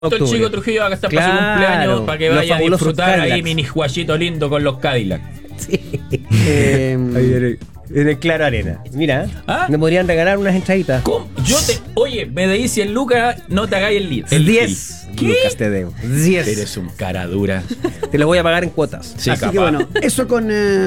El Chico Trujillo va a estar para su cumpleaños, para que vaya a disfrutar Cadillacs. Ahí mini guachito lindo con los Cadillacs. Sí. En el Claro Arena. Mira, me podrían regalar unas entraditas. ¿Cómo? Oye, me deis 100 lucas, no te hagáis el 10 lucas te debo. 10. Eres un cara dura. Te lo voy a pagar en cuotas. Sí, así capaz. Que bueno, eso con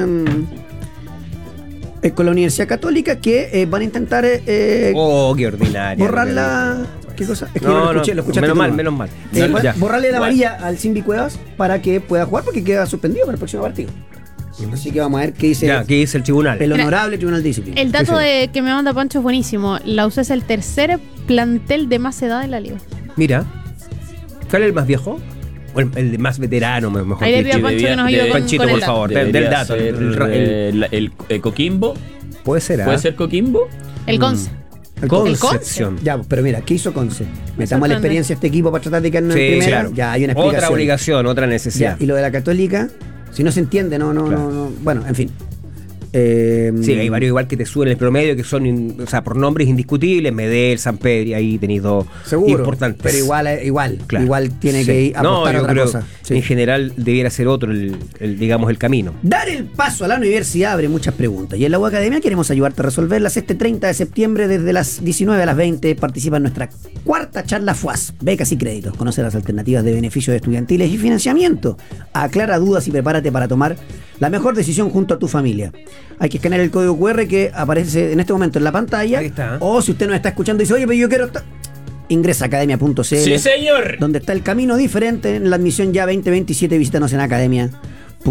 la Universidad Católica, que van a intentar qué ordinaria. Borrarla. ¿Qué cosa? Es que no, lo escuchaste. Menos mal. Borrarle la varilla al Simbi Cuevas para que pueda jugar, porque queda suspendido para el próximo partido. Así que vamos a ver qué dice, ¿qué dice el tribunal? El honorable tribunal de disciplina. El dato que me manda Pancho es buenísimo. La UC es el tercer plantel de más edad de la liga. Mira, ¿cuál es el más viejo? O el más veterano, mejor. Ahí le pido a Pancho que nos ayude Panchito, con por el favor, del dato. El Coquimbo. Puede ser, ¿Puede ser Coquimbo? El Conce. Concepción. Ya, pero mira, ¿qué hizo Conce? Metamos la experiencia a este equipo para tratar de quedarnos en primera. Claro. Ya hay una explicación. Otra obligación, otra necesidad. Ya, y lo de la Católica, si no se entiende, no. Bueno, en fin. Sí, hay varios igual que te suben el promedio, que son, por nombres indiscutibles, Medel, San Pedro, ahí tenéis dos importantes. Pero igual tiene que apostar a otra cosa. En general debiera ser otro digamos, el camino. Dar el paso a la universidad abre muchas preguntas, y en la U Academia queremos ayudarte a resolverlas. Este 30 de septiembre, desde las 19 a las 20, participa en nuestra cuarta charla FUAS, becas y créditos. Conoce las alternativas de beneficios estudiantiles y financiamiento. Aclara dudas y prepárate para tomar la mejor decisión junto a tu familia. Hay que escanear el código QR que aparece en este momento en la pantalla. Ahí está. O si usted nos está escuchando y dice, oye, pero yo quiero... Ingresa a academia.cl. ¡Sí, señor! Donde está el camino diferente en la admisión ya 2027. Visítanos en academia.cl.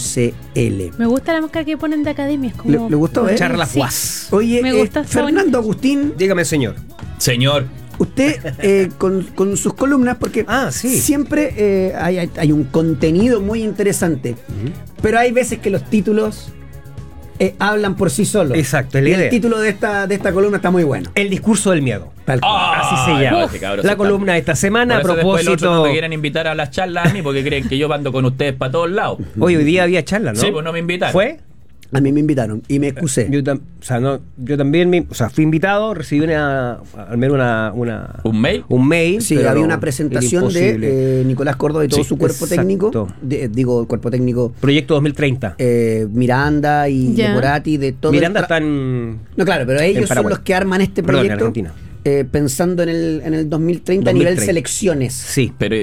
Me gusta la máscara que ponen de academia. Es como... ¿Le gustó, Charla sí. FUAS. Oye, me gusta, Fernando Agustín. Dígame, señor. Señor. Usted, con sus columnas, porque siempre hay un contenido muy interesante, pero hay veces que los títulos hablan por sí solos. Exacto, el título de esta columna está muy bueno. El discurso del miedo. Así se llama. La columna de esta semana, a propósito... Los no me quieren invitar a las charlas a mí porque creen que yo ando con ustedes para todos lados. Hoy día había charlas, ¿no? Sí, pues no me invitaron. ¿Fue? A mí me invitaron y me excusé. Yo también fui invitado, recibí al menos ¿Un mail? Un mail. Sí, había una presentación de Nicolás Córdoba y todo su cuerpo técnico. Cuerpo técnico. Proyecto 2030. Miranda y Decorati, de todo. Miranda están... No, claro, pero ellos son los que arman este proyecto. Pensando en el 2030 a nivel selecciones. Sí. Pero...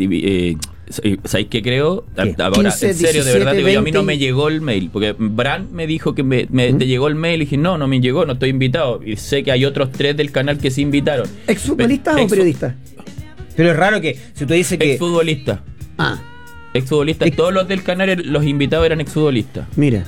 ¿sabéis qué creo? Ahora, 15, en serio, 17, de verdad, digo, 20... a mí no me llegó el mail, porque Bran me dijo que te llegó el mail y dije, no me llegó, no estoy invitado. Y sé que hay otros 3 del canal que se invitaron. ¿Exfutbolistas o periodistas? Pero es raro que, si tú dices que... Exfutbolistas. Exfutbolistas, todos los del canal, los invitados eran exfutbolistas. Mira.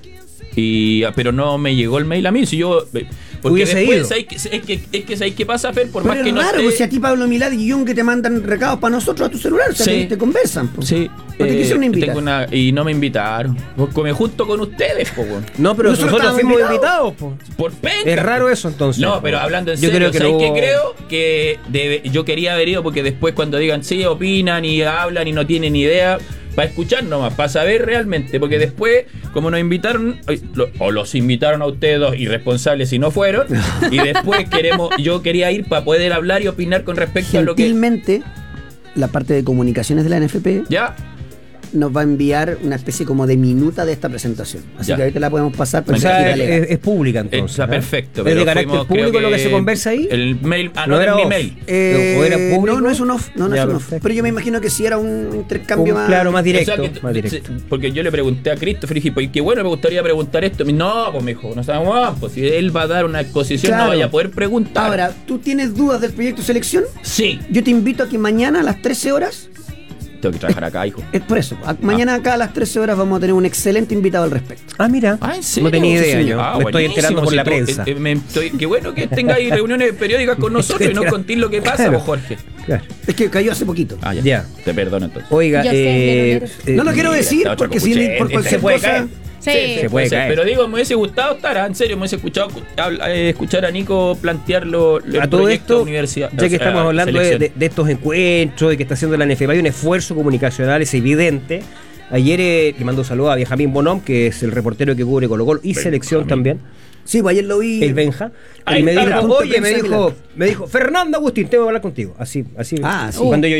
Pero no me llegó el mail a mí, si yo... Porque después es que ¿sabes qué pasa, Fer? Por pero más que no raro, si a ti Pablo Milad y Jung que te mandan recados para nosotros a tu celular, o sea, que te conversan. Sí. No te quisieron invitar. Y no me invitaron. Porque junto con ustedes, No, pero nosotros fuimos invitados, por pena. Es raro eso, entonces. No, pero hablando en serio, ¿sabes qué creo? Que yo quería haber ido porque después cuando digan sí, opinan y hablan y no tienen idea... Para escuchar nomás, para saber realmente, porque después, como nos invitaron, o los invitaron a ustedes dos irresponsables y no fueron, y después yo quería ir para poder hablar y opinar con respecto a lo que... Gentilmente, la parte de comunicaciones de la NFP nos va a enviar una especie como de minuta de esta presentación. Así que ahorita la podemos pasar. O sea, es pública entonces. Está perfecto. ¿Es de carácter público lo que se conversa ahí? El mail, no era mi mail. ¿O era público? No es un off. No es un off. Pero yo me imagino que si era un intercambio más directo. Más directo. Porque yo le pregunté a Christopher y dije, pues qué bueno, me gustaría preguntar esto. No, pues me dijo, no sabemos, pues si él va a dar una exposición, no vaya a poder preguntar. Ahora, ¿tú tienes dudas del proyecto de selección? Sí. Yo te invito a que mañana a las 13 horas... Tengo que trabajar acá, hijo. Es por eso. Mañana acá a las 13 horas vamos a tener un excelente invitado al respecto. Mira. ¿En serio? No tenía idea yo. Me estoy enterando por la prensa. Qué bueno que tengáis reuniones periódicas con nosotros y no contéis lo que pasa, vos, Jorge. Claro. Es que cayó hace poquito. Ya. Te perdono entonces. Oiga, no lo quiero decir porque si por cualquier cosa... Sí, se puede caer. Pero digo, me hubiese gustado estar, en serio, me hubiese escuchar a Nico plantear el proyecto de universidad. Ya que estamos hablando de estos encuentros, de que está haciendo la NFP, hay un esfuerzo comunicacional, es evidente. Ayer le mando un saludo a Benjamín Bonhomme, que es el reportero que cubre Colo-Colo y selección también. Sí, pues ayer lo vi. El Benja. Ahí Y me está, dijo, punto de oye, prensa me dijo, Fernando Agustín, tengo que hablar contigo. Así. Ah, sí. Cuando yo